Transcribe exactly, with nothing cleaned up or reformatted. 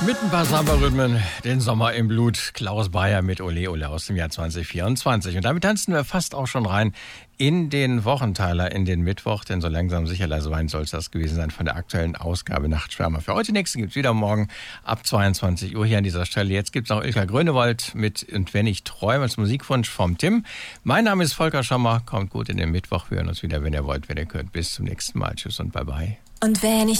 Mit ein paar Samba-Rhythmen, den Sommer im Blut, Klaus Bayer mit Ole Ole aus dem Jahr zwanzig vierundzwanzig. Und damit tanzen wir fast auch schon rein in den Wochenteiler, in den Mittwoch, denn so langsam sicher leise Wein soll es das gewesen sein von der aktuellen Ausgabe Nachtschwärmer. Für heute nächsten gibt es wieder morgen ab zweiundzwanzig Uhr hier an dieser Stelle. Jetzt gibt es noch Ilka Grönewold mit Und wenn ich träume, als Musikwunsch vom Tim. Mein Name ist Volker Schommer, kommt gut in den Mittwoch, wir hören uns wieder, wenn ihr wollt, wenn ihr könnt. Bis zum nächsten Mal, tschüss und bye bye. Und wenn ich